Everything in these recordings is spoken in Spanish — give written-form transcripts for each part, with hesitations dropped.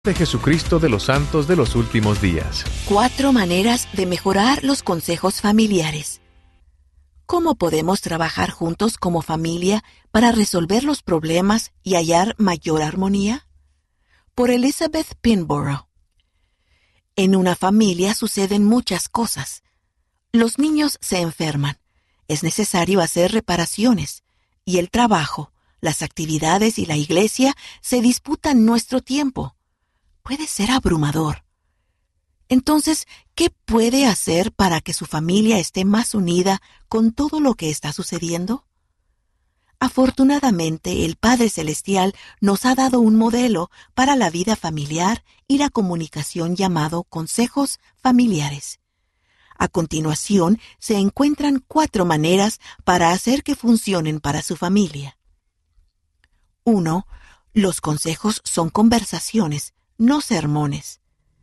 de Jesucristo de los Santos de los Últimos Días. 4 maneras de mejorar los consejos familiares. ¿Cómo podemos trabajar juntos como familia para resolver los problemas y hallar mayor armonía? Por Elizabeth Pinborough. En una familia suceden muchas cosas. Los niños se enferman. Es necesario hacer reparaciones. Y el trabajo, las actividades y la iglesia se disputan nuestro tiempo. Puede ser abrumador. Entonces, ¿qué puede hacer para que su familia esté más unida con todo lo que está sucediendo? Afortunadamente, el Padre Celestial nos ha dado un modelo para la vida familiar y la comunicación llamado consejos familiares. A continuación, se encuentran 4 maneras para hacer que funcionen para su familia. 1. Los consejos son conversaciones, no sermones.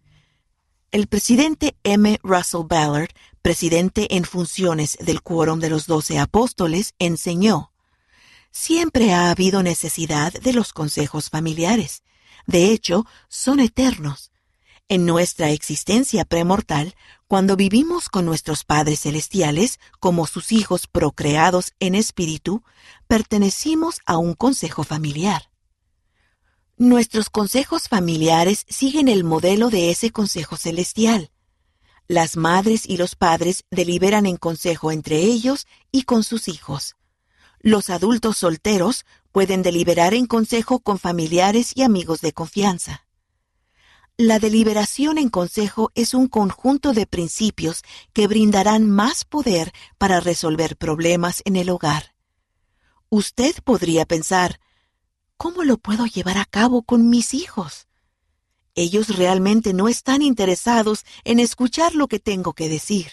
El presidente M. Russell Ballard, presidente en funciones del Quórum de los 12 Apóstoles, enseñó: siempre ha habido necesidad de los consejos familiares. De hecho, son eternos. En nuestra existencia premortal, cuando vivimos con nuestros padres celestiales, como sus hijos procreados en espíritu, pertenecimos a un consejo familiar. Nuestros consejos familiares siguen el modelo de ese consejo celestial. Las madres y los padres deliberan en consejo entre ellos y con sus hijos. Los adultos solteros pueden deliberar en consejo con familiares y amigos de confianza. La deliberación en consejo es un conjunto de principios que brindarán más poder para resolver problemas en el hogar. Usted podría pensar: ¿cómo lo puedo llevar a cabo con mis hijos? Ellos realmente no están interesados en escuchar lo que tengo que decir.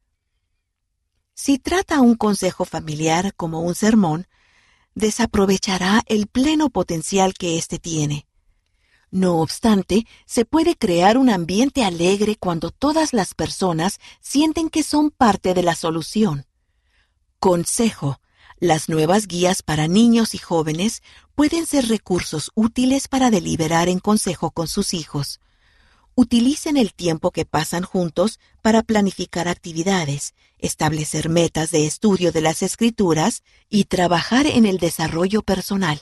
Si trata un consejo familiar como un sermón, desaprovechará el pleno potencial que éste tiene. No obstante, se puede crear un ambiente alegre cuando todas las personas sienten que son parte de la solución. Consejo. Las nuevas guías para niños y jóvenes pueden ser recursos útiles para deliberar en consejo con sus hijos. Utilicen el tiempo que pasan juntos para planificar actividades, establecer metas de estudio de las Escrituras y trabajar en el desarrollo personal.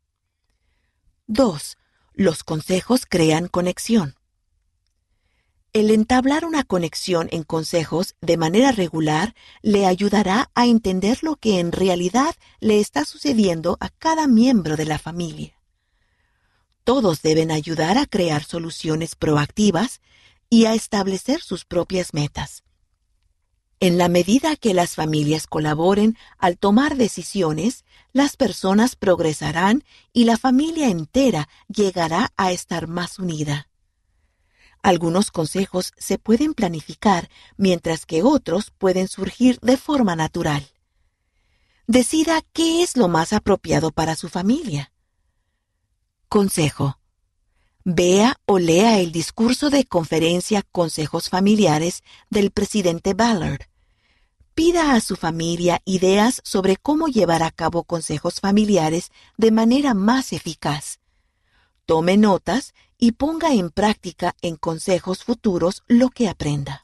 2. Los consejos crean conexión. El entablar una conexión en consejos de manera regular le ayudará a entender lo que en realidad le está sucediendo a cada miembro de la familia. Todos deben ayudar a crear soluciones proactivas y a establecer sus propias metas. En la medida que las familias colaboren al tomar decisiones, las personas progresarán y la familia entera llegará a estar más unida. Algunos consejos se pueden planificar, mientras que otros pueden surgir de forma natural. Decida qué es lo más apropiado para su familia. Consejo. Vea o lea el discurso de conferencia Consejos Familiares del presidente Ballard. Pida a su familia ideas sobre cómo llevar a cabo consejos familiares de manera más eficaz. Tome notas y ponga en práctica en consejos futuros lo que aprenda.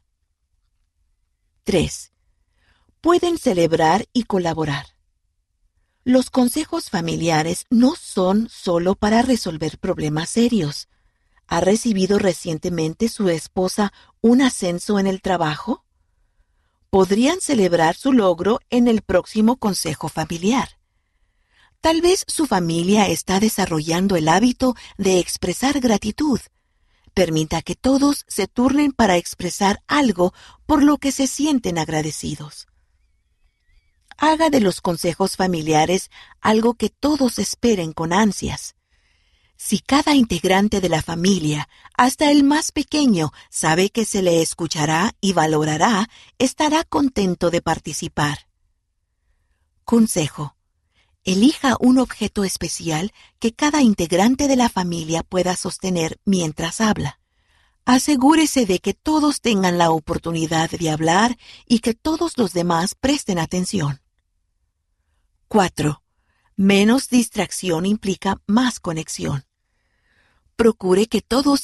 3. Pueden celebrar y colaborar. Los consejos familiares no son solo para resolver problemas serios. ¿Ha recibido recientemente su esposa un ascenso en el trabajo? Podrían celebrar su logro en el próximo consejo familiar. Tal vez su familia está desarrollando el hábito de expresar gratitud. Permita que todos se turnen para expresar algo por lo que se sienten agradecidos. Haga de los consejos familiares algo que todos esperen con ansias. Si cada integrante de la familia, hasta el más pequeño, sabe que se le escuchará y valorará, estará contento de participar. Consejo. Elija un objeto especial que cada integrante de la familia pueda sostener mientras habla. Asegúrese de que todos tengan la oportunidad de hablar y que todos los demás presten atención. 4. Menos distracción implica más conexión. Procure que todos